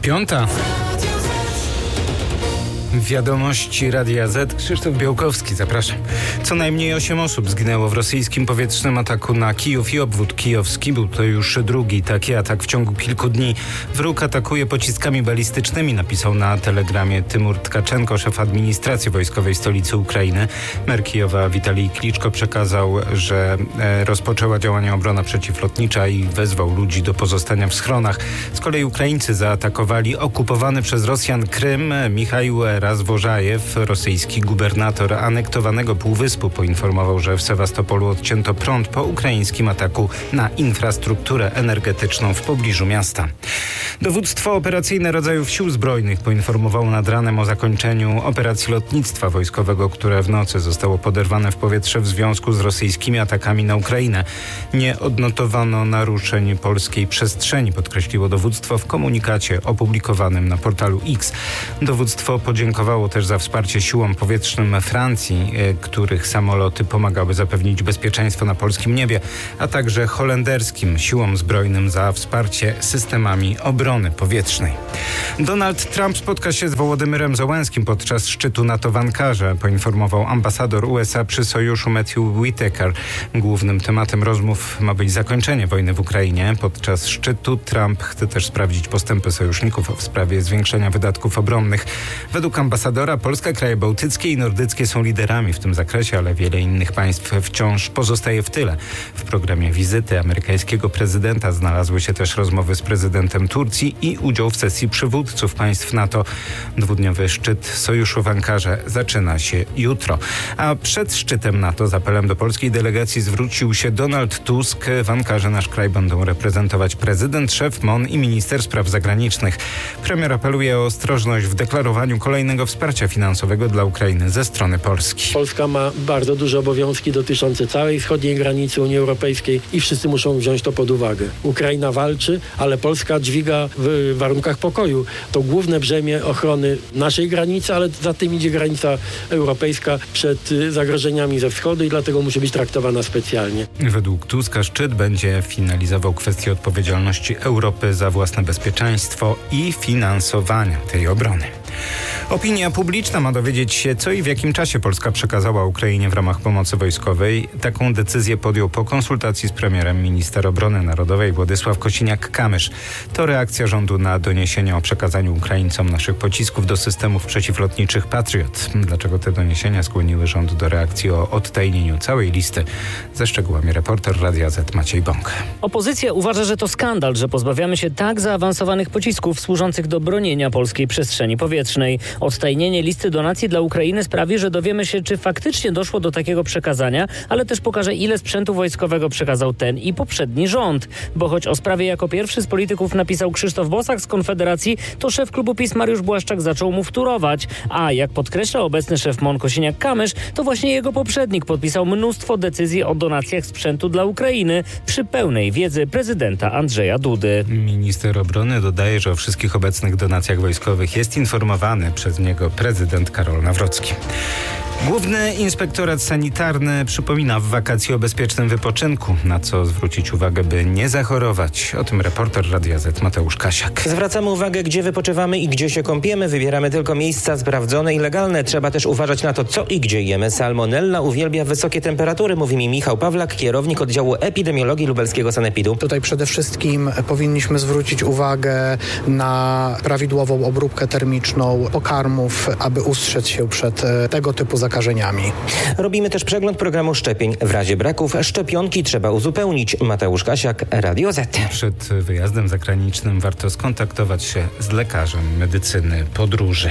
5:00. Wiadomości Radia Z. Krzysztof Białkowski, zapraszam. Co najmniej 8 osób zginęło w rosyjskim powietrznym ataku na Kijów i obwód kijowski. Był to już drugi taki atak w ciągu kilku dni. Wróg atakuje pociskami balistycznymi, napisał na telegramie Tymur Tkaczenko, szef administracji wojskowej stolicy Ukrainy. Mer Kijowa Witalij Kliczko przekazał, że rozpoczęła działania obrona przeciwlotnicza i wezwał ludzi do pozostania w schronach. Z kolei Ukraińcy zaatakowali okupowany przez Rosjan Krym. Michaił Razwożajew, rosyjski gubernator anektowanego półwyspu, poinformował, że w Sewastopolu odcięto prąd po ukraińskim ataku na infrastrukturę energetyczną w pobliżu miasta. Dowództwo operacyjne rodzajów sił zbrojnych poinformowało nad ranem o zakończeniu operacji lotnictwa wojskowego, które w nocy zostało poderwane w powietrze w związku z rosyjskimi atakami na Ukrainę. Nie odnotowano naruszeń polskiej przestrzeni, podkreśliło dowództwo w komunikacie opublikowanym na portalu X. Dowództwo podziękowało też za wsparcie siłom powietrznym Francji, których samoloty pomagały zapewnić bezpieczeństwo na polskim niebie, a także holenderskim siłom zbrojnym za wsparcie systemami obrony powietrznej. Donald Trump spotka się z Wołodymyrem Zełenskim podczas szczytu NATO w Ankarze, poinformował ambasador USA przy sojuszu Matthew Whitaker. Głównym tematem rozmów ma być zakończenie wojny w Ukrainie. Podczas szczytu Trump chce też sprawdzić postępy sojuszników w sprawie zwiększenia wydatków obronnych. Według ambasadora Polska, kraje bałtyckie i nordyckie są liderami w tym zakresie, ale wiele innych państw wciąż pozostaje w tyle. W programie wizyty amerykańskiego prezydenta znalazły się też rozmowy z prezydentem Turcji i udział w sesji przywódców państw NATO. Dwudniowy szczyt sojuszu w Ankarze zaczyna się jutro. A przed szczytem NATO z apelem do polskiej delegacji zwrócił się Donald Tusk. W Ankarze nasz kraj będą reprezentować prezydent, szef MON i minister spraw zagranicznych. Premier apeluje o ostrożność w deklarowaniu kolejnego wsparcia finansowego dla Ukrainy ze strony Polski. Polska ma bardzo duże obowiązki dotyczące całej wschodniej granicy Unii Europejskiej i wszyscy muszą wziąć to pod uwagę. Ukraina walczy, ale Polska dźwiga w warunkach pokoju to główne brzemię ochrony naszej granicy, ale za tym idzie granica europejska przed zagrożeniami ze wschodu i dlatego musi być traktowana specjalnie. Według Tuska szczyt będzie finalizował kwestię odpowiedzialności Europy za własne bezpieczeństwo i finansowania tej obrony. Opinia publiczna ma dowiedzieć się, co i w jakim czasie Polska przekazała Ukrainie w ramach pomocy wojskowej. Taką decyzję podjął po konsultacji z premierem minister obrony narodowej Władysław Kosiniak-Kamysz. To reakcja rządu na doniesienia o przekazaniu Ukraińcom naszych pocisków do systemów przeciwlotniczych Patriot. Dlaczego te doniesienia skłoniły rząd do reakcji o odtajnieniu całej listy? Ze szczegółami reporter Radia Z Maciej Bąk. Opozycja uważa, że to skandal, że pozbawiamy się tak zaawansowanych pocisków służących do bronienia polskiej przestrzeni powietrznej. Odtajnienie listy donacji dla Ukrainy sprawi, że dowiemy się, czy faktycznie doszło do takiego przekazania, ale też pokaże, ile sprzętu wojskowego przekazał ten i poprzedni rząd. Bo choć o sprawie jako pierwszy z polityków napisał Krzysztof Bosak z Konfederacji, to szef klubu PiS Mariusz Błaszczak zaczął mu wtórować. A jak podkreśla obecny szef MON Kosiniak-Kamysz, to właśnie jego poprzednik podpisał mnóstwo decyzji o donacjach sprzętu dla Ukrainy przy pełnej wiedzy prezydenta Andrzeja Dudy. Minister obrony dodaje, że o wszystkich obecnych donacjach wojskowych jest informowany przez niego prezydent Karol Nawrocki. Główny Inspektorat Sanitarny przypomina w wakacje o bezpiecznym wypoczynku, na co zwrócić uwagę, by nie zachorować. O tym reporter Radia Z Mateusz Kasiak. Zwracamy uwagę, gdzie wypoczywamy i gdzie się kąpiemy. Wybieramy tylko miejsca sprawdzone i legalne. Trzeba też uważać na to, co i gdzie jemy. Salmonella uwielbia wysokie temperatury, mówi mi Michał Pawlak, kierownik oddziału epidemiologii lubelskiego sanepidu. Tutaj przede wszystkim powinniśmy zwrócić uwagę na prawidłową obróbkę termiczną pokarmów, aby ustrzec się przed tego typu zakażeniami. Robimy też przegląd programu szczepień. W razie braków szczepionki trzeba uzupełnić. Mateusz Kasiak, Radio Z. Przed wyjazdem zagranicznym warto skontaktować się z lekarzem medycyny podróży.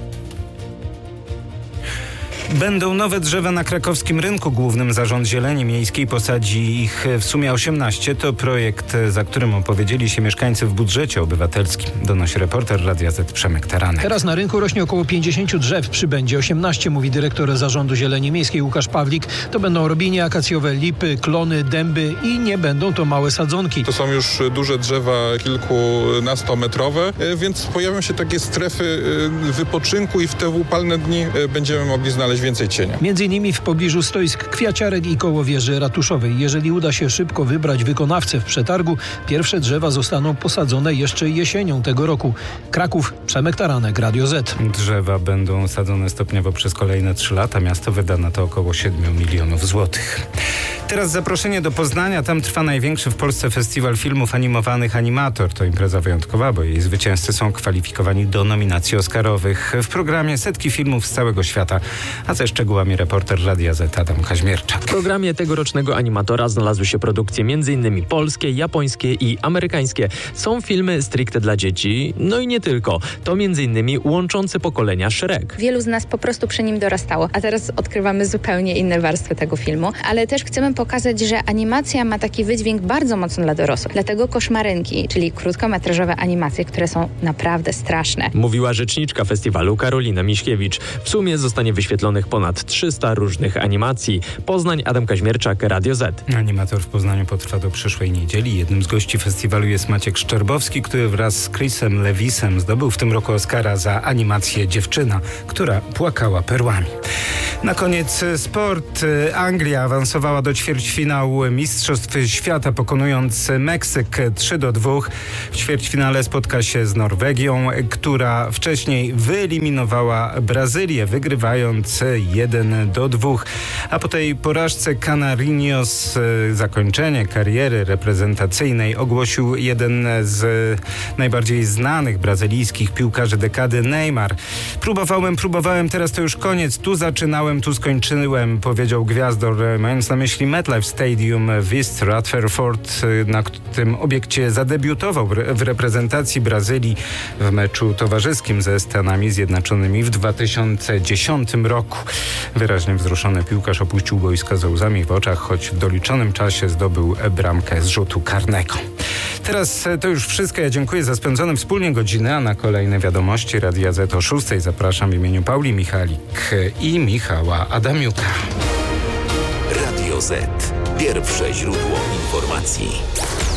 Będą nowe drzewa na krakowskim rynku głównym. Zarząd Zieleni Miejskiej posadzi ich w sumie 18. To projekt, za którym opowiedzieli się mieszkańcy w budżecie obywatelskim. Donosi reporter Radia Z Przemek Taranek. Teraz na rynku rośnie około 50 drzew. Przybędzie 18, mówi dyrektor Zarządu Zieleni Miejskiej Łukasz Pawlik. To będą robinie akacjowe, lipy, klony, dęby i nie będą to małe sadzonki. To są już duże drzewa kilkunastometrowe, więc pojawią się takie strefy wypoczynku i w te upalne dni będziemy mogli znaleźć więcej cienia. Między innymi w pobliżu stoisk kwiaciarek i koło wieży ratuszowej. Jeżeli uda się szybko wybrać wykonawcę w przetargu, pierwsze drzewa zostaną posadzone jeszcze jesienią tego roku. Kraków, Przemek Taranek, Radio Z. Drzewa będą sadzone stopniowo przez kolejne 3 lata. Miasto wyda na to około 7 milionów złotych. Teraz zaproszenie do Poznania. Tam trwa największy w Polsce festiwal filmów animowanych Animator. To impreza wyjątkowa, bo jej zwycięzcy są kwalifikowani do nominacji oscarowych. W programie setki filmów z całego świata. A ze szczegółami reporter Radia Z Adam Kaźmierczak. W programie tegorocznego Animatora znalazły się produkcje m.in. polskie, japońskie i amerykańskie. Są filmy stricte dla dzieci, no i nie tylko. To m.in. łączące pokolenia Shrek. Wielu z nas po prostu przy nim dorastało, a teraz odkrywamy zupełnie inne warstwy tego filmu, ale też chcemy pokazać, że animacja ma taki wydźwięk bardzo mocno dla dorosłych. Dlatego Koszmarynki, czyli krótkometrażowe animacje, które są naprawdę straszne. Mówiła rzeczniczka festiwalu Karolina Miśkiewicz. W sumie zostanie wyświetlonych ponad 300 różnych animacji. Poznań, Adam Kaźmierczak, Radio Z. Animator w Poznaniu potrwa do przyszłej niedzieli. Jednym z gości festiwalu jest Maciek Szczerbowski, który wraz z Chrisem Lewisem zdobył w tym roku Oscara za animację Dziewczyna, która płakała perłami. Na koniec sport. Anglia awansowała do ćwierćfinału Mistrzostw Świata, pokonując Meksyk 3-2. W ćwierćfinale spotka się z Norwegią, która wcześniej wyeliminowała Brazylię, wygrywając 1-2. A po tej porażce Canarinos zakończenie kariery reprezentacyjnej ogłosił jeden z najbardziej znanych brazylijskich piłkarzy dekady, Neymar. Próbowałem, teraz to już koniec. Tu zaczynałem, tu skończyłem, powiedział gwiazdor, mając na myśli MetLife Stadium w East Rutherford. Na tym obiekcie zadebiutował w reprezentacji Brazylii w meczu towarzyskim ze Stanami Zjednoczonymi w 2010 roku. Wyraźnie wzruszony piłkarz opuścił boiska ze łzami w oczach, choć w doliczonym czasie zdobył bramkę z rzutu karnego. Teraz to już wszystko. Ja dziękuję za spędzone wspólnie godziny, a na kolejne wiadomości Radia Z o 6 zapraszam w imieniu Pauli Michalik i Michała Adamiuka. Radio Z. Pierwsze źródło informacji.